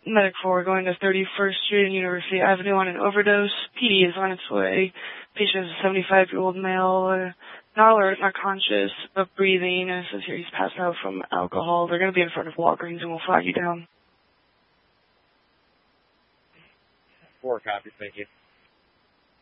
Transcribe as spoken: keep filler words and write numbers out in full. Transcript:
Medic four going to thirty-first Street and University Avenue on an overdose. P D is on its way. Patient is a seventy-five-year-old male, uh, not alert, not conscious, but breathing. And it says here he's passed out from alcohol. They're going to be in front of Walgreens and we'll flag you down. Four copies, thank you.